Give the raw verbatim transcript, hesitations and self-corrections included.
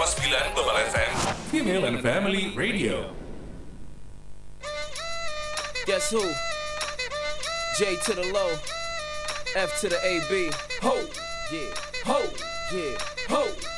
sembilan Global F M, Female and Family Radio. Guess who? J to the low, F to the A B. Ho, yeah, ho, yeah, ho.